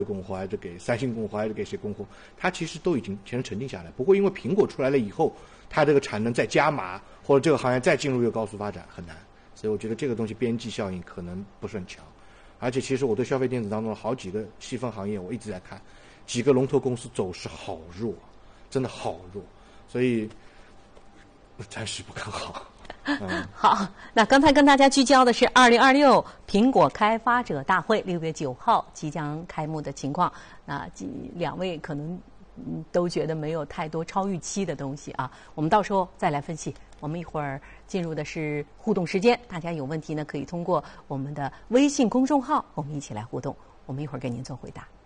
供货，还是给三星供货，还是给谁供货，它其实都已经全沉淀下来。不过因为苹果出来了以后，它这个产能再加码，或者这个行业再进入一个高速发展很难，所以我觉得这个东西边际效应可能不是很强。而且其实我对消费电子当中好几个细分行业我一直在看，几个龙头公司走势好弱，真的好弱，所以暂时不看好。 好，那刚才跟大家聚焦的是2026苹果开发者大会6月9号即将开幕的情况。那两位可能都觉得没有太多超预期的东西啊，我们到时候再来分析。我们一会儿进入的是互动时间，大家有问题呢可以通过我们的微信公众号我们一起来互动，我们一会儿给您做回答。